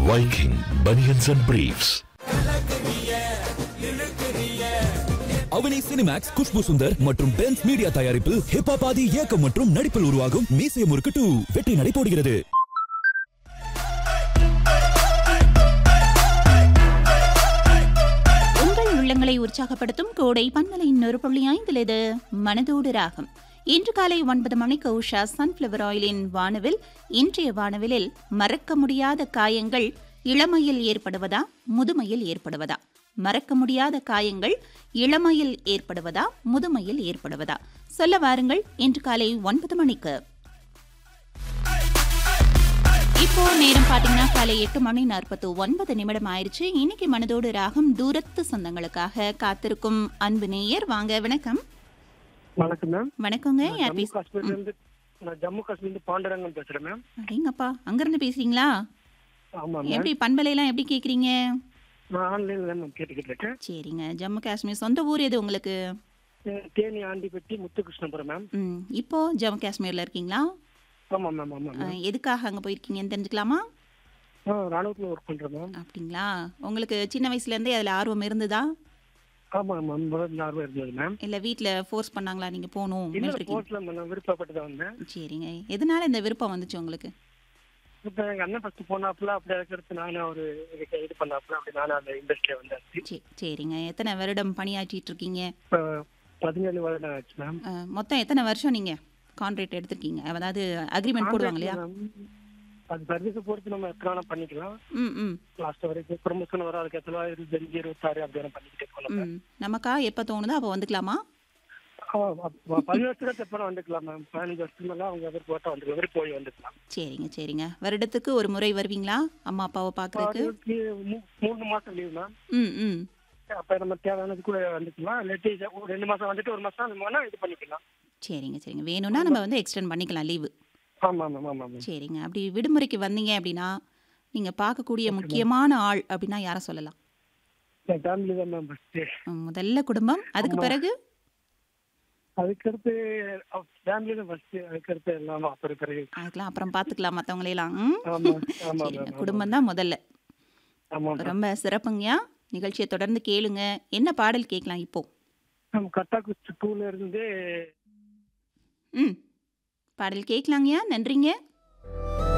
Viking Bunions and Briefs. Avani Cinemax, Khushbu Sundar மற்றும் Benz media தயாரிப்பில் hip hop ஆதி இயக்கம் மற்றும் நடிப்பில் உருவாகும் மீசை முறுக்கு 2 வெற்றி நடை போடுகிறது. உங்கள் உள்ளங்களை உற்சாகப்படுத்தும் கோடை பன்மலை 100.5 இது மனதோடு ராகம். இன்று காலை 9 மணிக்கு உஷா சன்ஃப்ளவர் ஆயிலின் வானவில். இன்றைய வானவிலில் மறக்க முடியாத காயங்கள் இளமையில் ஏற்படுவதா முதுமையில் ஏற்படுவதா? மறக்க முடியாத காயங்கள் இளமையில் ஏற்படுவதா முதுமையில் ஏற்படுவதா? சொல்ல வாருங்கள். இன்று காலை 9 மணிக்கு. இப்போ நேரம் பாத்தீங்கன்னா காலை 8:49 ஆயிடுச்சு. இன்னைக்கு மனதோடு ராகம் தூரத்து சொந்தங்களுக்காக காத்திருக்கும் அன்பு நேயர். வாங்க, வணக்கம். வணக்கம் மேம். வணக்கங்க. யார் ஜம்மு காஷ்மீர்ல பாண்டரங்கம் பேசுறேன் மேம். அடேங்கப்பா, அங்கிருந்து பேசுறீங்களா? ஆமா மேம். எப்படி பண்பலையெல்லாம் எப்படி கேக்குறீங்க? நான் ஆன்லைன்ல தான் கேட்டுக்கிட்டு இருக்கேன். சரிங்க. ஜம்மு காஷ்மீர் சொந்த ஊர் எது உங்களுக்கு? தேனி ஆண்டிப்பட்டி முத்துகிருஷ்ணபுரம் மேம். இப்போ ஜம்மு காஷ்மீர்ல இருக்கீங்களா? ஆமா மேம். ஆமா மேம். எதுக்காக அங்க போயிருக்கீங்கன்னு தெரிஞ்சுக்கலாமா? ராணுவத்துல ஒர்க் பண்றேன் மேம். அப்படிங்களா? உங்களுக்கு சின்ன வயசுல இருந்தே அதுல ஆர்வம் இருந்ததா? ஆமா மேம். ஆர்வம் இருந்தது மேம். இல்ல வீட்ல ஃபோர்ஸ் பண்ணாங்களா நீங்க போணும் இல்ல, மிலிட்டரிக்கு? போர்ட்ல நான் விருப்பப்பட்டு தான் வந்தேன். சரிங்க. எதனால இந்த விருப்பம் வந்துச்சு உங்களுக்கு? இப்ப எங்க அண்ணன் ஃபர்ஸ்ட் போனாப்புல அப்படி இருக்கிறது நானும் ஒரு இது பண்ணாப்புல அப்படி நானும் அந்த இண்டஸ்ட்ரியில வந்தாச்சு. சரிங்க. எத்தனை வருடம் பணியாற்றிட்டு இருக்கீங்க? இப்ப 17 வருடம் ஆச்சு மேம். மொத்தம் எத்தனை வருஷம் நீங்க கான்ட்ராக்ட் எடுத்திருக்கீங்க? அதாவது அக்ரிமெண்ட் போடுவாங்க இல்லையா? அது சர்வீஸ் பொறுத்து நம்ம எத்தனை பண்ணிக்கலாம். லாஸ்ட் வரைக்கும் ப்ரொமோஷன் வர அதுக்கு எத்தனை 25 26 அப்படி பண்ணிக்கிட்டே போகலாம். நமக்கா எப்ப தோணுதோ அப்ப வந்துக்கலாமா? 10 வருஷத்துக்கு எப்பறம் வந்துக்கலாம் மேம். 15 வருஷத்துக்கு மேல அவங்க எதிர் போட்டா வந்துக்கலாம், போய் வந்துக்கலாம். சரிங்க. வருடத்துக்கு ஒரு முறை வருவீங்களா அம்மா அப்பாவை பாக்குறதுக்கு? 3 மாசம் லீவ் மேம். அப்ப நம்ம தேவையானது கூட வந்துக்கலாம். இல்லாட்டி 2 மாசம் வந்துட்டு 1 மாசம் இது பண்ணிக்கலாம். சரிங்க. வேணும்னா நம்ம வந்து எக்ஸ்டெண்ட் பண்ணிக்கலாம் லீவு. ஆமா மேம். சரிங்க. அப்படி விடுமுறைக்கு வந்தீங்க அப்படின்னா நீங்க பார்க்கக்கூடிய முக்கியமான ஆள் அப்படின்னா யாரை சொல்லலாம்? ஃபேமிலி தான் மேம் ஃபர்ஸ்ட். முதல்ல குடும்பம், அதுக்கு பிறகு அதுக்கடுத்து ஃபேமிலி தான் ஃபர்ஸ்ட், அதுக்கடுத்து எல்லாம் அப்புறம் பிறகு அதுக்கெல்லாம் அப்புறம் பார்த்துக்கலாம் மற்றவங்களையெல்லாம். ஆமா. குடும்பம் தான் முதல்ல. ஆமா. ரொம்ப சிறப்புங்கய்யா. நிகழ்ச்சியை தொடர்ந்து கேளுங்க. என்ன பாடல் கேட்கலாம் இப்போ? கட்டாக்குச்சி 2ல இருந்து பாடல் கேட்கலாங்கய்யா. நன்றிங்க.